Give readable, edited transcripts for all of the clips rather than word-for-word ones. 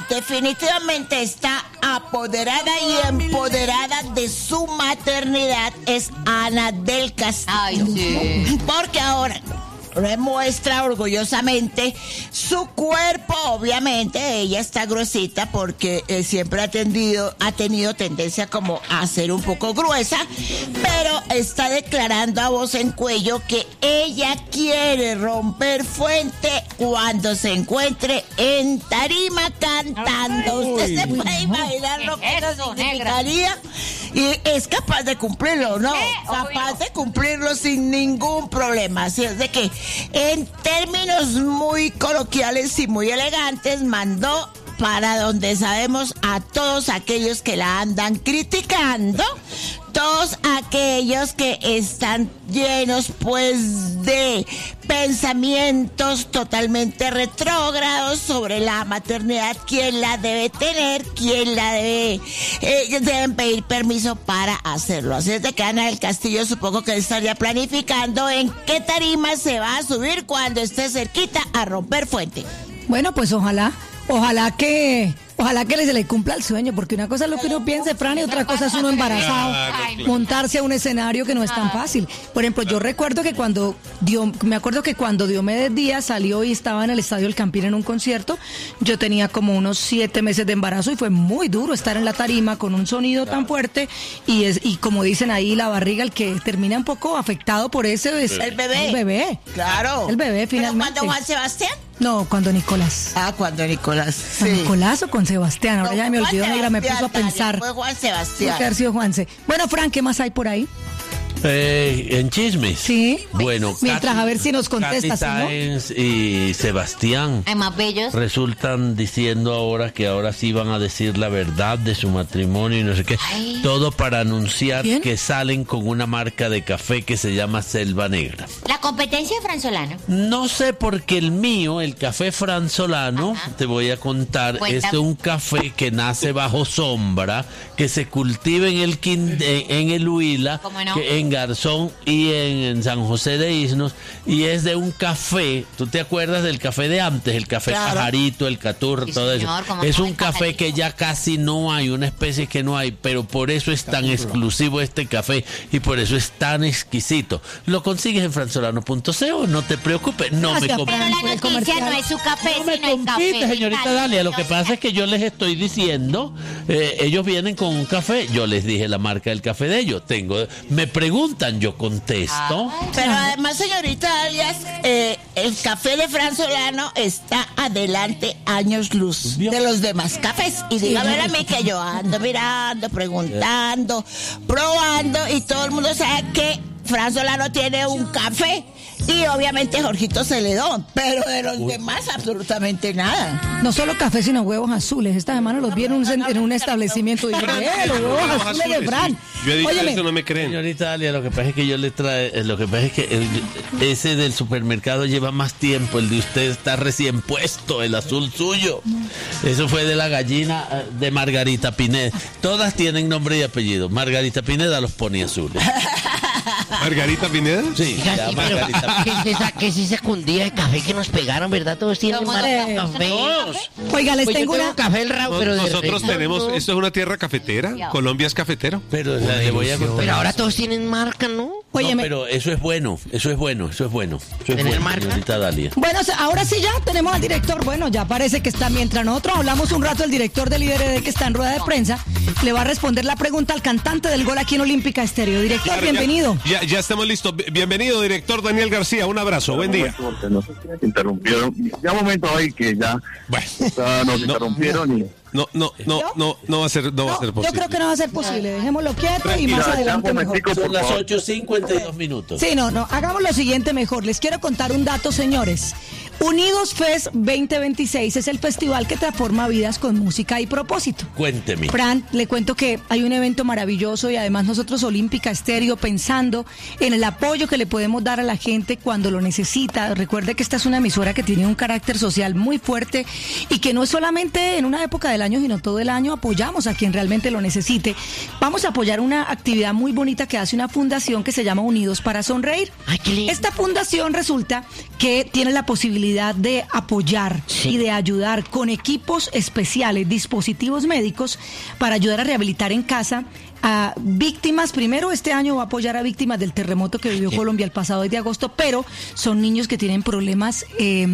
definitivamente está apoderada y empoderada de su maternidad es Ana del Castillo. Ay, sí. Porque ahora muestra orgullosamente su cuerpo. Obviamente ella está gruesita porque siempre ha tenido tendencia como a ser un poco gruesa, pero está declarando a voz en cuello que ella quiere romper fuente cuando se encuentre en tarima cantando. ¿Usted se puede imaginar lo que eso significaría? Y es capaz de cumplirlo, ¿no? Capaz de cumplirlo sin ningún problema. Así es de que, en términos muy coloquiales y muy elegantes, mandó para donde sabemos a todos aquellos que la andan criticando, todos aquellos que están llenos pues de pensamientos totalmente retrógrados sobre la maternidad, quién la debe tener, quién la debe, deben pedir permiso para hacerlo. Así es de que Ana del Castillo supongo que estaría planificando en qué tarima se va a subir cuando esté cerquita a romper fuente. Bueno, pues ojalá que se le cumpla el sueño, porque una cosa es lo que uno piense, Fran, y otra cosa es uno embarazado, montarse a un escenario que no es tan fácil. Por ejemplo, yo recuerdo que cuando Diomedes Díaz salió y estaba en el Estadio El Campín en un concierto, yo tenía como unos 7 meses de embarazo y fue muy duro estar en la tarima con un sonido tan fuerte y como dicen ahí, la barriga, el que termina un poco afectado por eso es el bebé. El bebé. Claro. El bebé, finalmente. ¿Pero cuando Juan Sebastián? No, cuando Nicolás. Cuando Nicolás. ¿Con Nicolás o con Sebastián? Ahora ya me olvidó, negra, me puso a pensar. Fue Juan Sebastián. Puede haber sido Juanse. Bueno, Fran, ¿qué más hay por ahí? En chismes. Sí. Bueno, mientras a ver si nos contestas. Katy Sáenz y Sebastián Hay más bellos. resultan diciendo ahora que ahora sí van a decir la verdad de su matrimonio y no sé qué. Ay. Todo para anunciar ¿Quién? que salen con una marca de café que se llama Selva Negra. La competencia de Franzolano. No sé porque el mío, el café franzolano, te voy a contar, Cuéntame. es un café que nace bajo sombra, que se cultiva en el Huila, ¿Cómo no? en Garzón y en San José de Isnos, y es de un café. ¿Tú te acuerdas del café de antes? El café Claro. Pajarito, el Caturro, Sí, todo señor, eso. como Es no, un el café pajarito. que ya casi no hay, una especie que no hay, pero por eso es tan exclusivo este café y por eso es tan exquisito. Lo consigues en franzolano.co, no te preocupes, no me Gracias, compites. Pero la por el noticia comercial. no es su café, No me sino el café. compite, señorita Dale, Dalia. Lo que no, pasa es que yo les estoy diciendo, ellos vienen con un café, yo les dije la marca del café de ellos. Me preguntan, yo contesto. Pero además, señorita Arias, el café de Franzolano está adelante años luz de los demás cafés. Y dígame a mí que yo ando mirando, preguntando, probando, y todo el mundo sabe que Franzolano tiene un café. Y obviamente Jorgito Celedón, pero de los demás absolutamente nada. No solo café, sino huevos azules. Esta semana los vi en un establecimiento y dije, los huevos azules de Fran. Yo he dicho Óyeme, eso, no me creen. Señorita Dalia, lo que pasa es que lo que pasa es que ese del supermercado lleva más tiempo, el de usted está recién puesto, el azul suyo. Eso fue de la gallina de Margarita Pineda. Todas tienen nombre y apellido. Margarita Pineda los pone azules. ¿Margarita Pineda? Sí, Oiga, ya sí, pero Margarita. ¿qué es esa cundida de café que nos pegaron, verdad? Todos tienen ¿Cómo marca de no? café. oiga, les Pues yo tengo tengo una... café el rabo, pero de Nosotros resto tenemos, no. esto es una tierra cafetera, Colombia es cafetero. Pero le voy a contar. Pero ahora todos tienen marca, ¿no? Óyeme. No, pero eso es bueno, eso es bueno. Tener marca. Señorita Dalia. Bueno, ahora sí ya tenemos al director. Bueno, ya parece que está, mientras nosotros hablamos un rato, el director del IDRD, que está en rueda de prensa, le va a responder la pregunta al cantante del gol aquí en Olímpica Estéreo. Director, Claro, bienvenido. Ya estamos listos. Bienvenido, director Daniel García. Un abrazo, buen día. Porque nos interrumpieron. Ya un momento ahí que ya Bueno, nos interrumpieron y... no va a ser Yo posible. creo que no va a ser posible. Dejémoslo quieto y Tranquila, más ya un adelante mejor. momentico, Son por las favor. 8:52 minutos. Sí, no, hagamos lo siguiente mejor. Les quiero contar un dato, señores. Unidos Fest 2026 es el festival que transforma vidas con música y propósito. Cuénteme. Fran, le cuento que hay un evento maravilloso y además nosotros Olímpica Estéreo pensando en el apoyo que le podemos dar a la gente cuando lo necesita. Recuerde que esta es una emisora que tiene un carácter social muy fuerte y que no es solamente en una época del año, sino todo el año apoyamos a quien realmente lo necesite. Vamos a apoyar una actividad muy bonita que hace una fundación que se llama Unidos para Sonreír. Ay, qué lindo. Esta fundación resulta que tiene la posibilidad posibilidad de apoyar y de ayudar con equipos especiales, dispositivos médicos para ayudar a rehabilitar en casa a víctimas. Primero, este año va a apoyar a víctimas del terremoto que vivió Colombia el pasado 10 de agosto, pero son niños que tienen problemas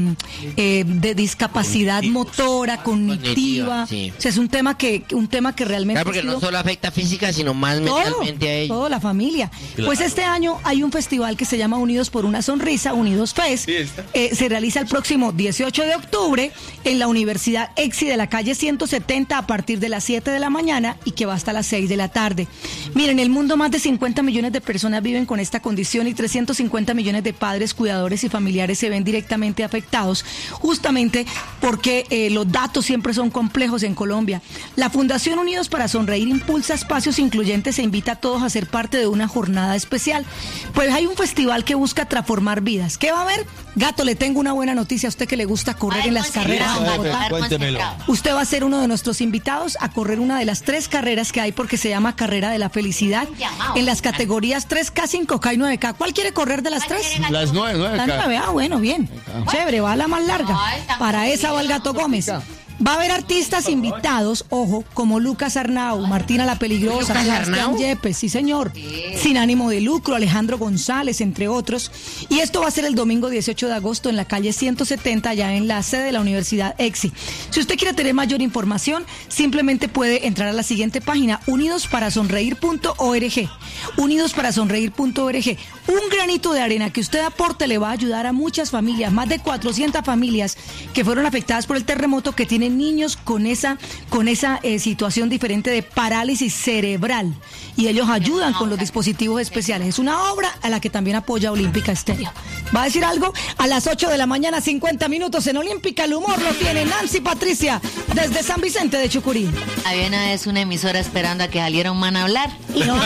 de discapacidad motora, cognitiva. Sí. O sea, es un tema que realmente... Claro, porque no solo afecta física, sino más mentalmente a ellos. Toda la familia. Claro. Pues este año hay un festival que se llama Unidos por una Sonrisa, Unidos Fest. Se realiza el próximo 18 de octubre en la Universidad EXI de la calle 170 a partir de las 7 de la mañana y que va hasta las 6 de la tarde. Miren, en el mundo más de 50 millones de personas viven con esta condición y 350 millones de padres, cuidadores y familiares se ven directamente afectados, justamente porque los datos siempre son complejos en Colombia. La Fundación Unidos para Sonreír impulsa espacios incluyentes e invita a todos a ser parte de una jornada especial. Pues hay un festival que busca transformar vidas. ¿Qué va a haber? Gato, le tengo una buena noticia a usted que le gusta correr en las carreras en Bogotá. Usted va a ser uno de nuestros invitados a correr una de las 3 carreras que hay, porque se llama Carrera de la Felicidad, en las categorías 3K, 5K y 9K. ¿Cuál quiere correr de las 3? Las 9. Las 9, bueno, bien. Chévere, va a la más larga. Para esa va el Gato Gómez. Va a haber artistas invitados, ojo, como Lucas Arnau, Martina la Peligrosa, Sebastián Yepes, sí señor, Sin Ánimo de Lucro, Alejandro González, entre otros. Y esto va a ser el domingo 18 de agosto en la calle 170, allá en la sede de la Universidad EXI. Si usted quiere tener mayor información, simplemente puede entrar a la siguiente página, unidosparasonreír.org. Unidosparasonreír.org. Un granito de arena que usted aporte le va a ayudar a muchas familias, más de 400 familias que fueron afectadas por el terremoto, que tienen niños con esa situación diferente de parálisis cerebral, y ellos ayudan con los dispositivos especiales. Es una obra a la que también apoya Olímpica Estéreo. ¿Va a decir algo? A las 8 de la mañana, 50 minutos en Olímpica. El humor lo tiene Nancy Patricia desde San Vicente de Chucurí. Había una vez una emisora esperando a que saliera un man a hablar. Y no,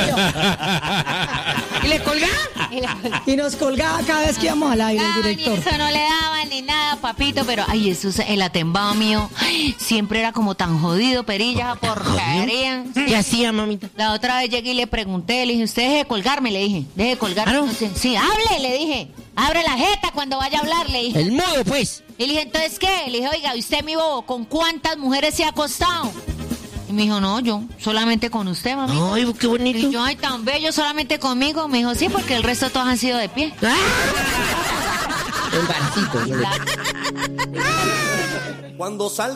¿Y le colgaba? Y nos colgaba cada vez que íbamos al aire el director. Ni eso no le daban ni nada, papito, pero ay, eso el atembado mío siempre era como tan jodido, perilla, porquería. ¿Qué hacía, mamita? La otra vez llegué y le pregunté, le dije, usted deje de colgarme, le dije, deje de colgarme. ¿Ah, no? Sí, hable, le dije, abre la jeta cuando vaya a hablar, le dije. El modo, pues. Y le dije, ¿entonces qué? Le dije, oiga, ¿y usted, mi bobo, con cuántas mujeres se ha acostado? Y me dijo, no, yo solamente con usted, mami. Ay, qué bonito. Y yo, ay, tan bello, solamente conmigo. Me dijo, sí, porque el resto todos han sido de pie. El barcito. Cuando salga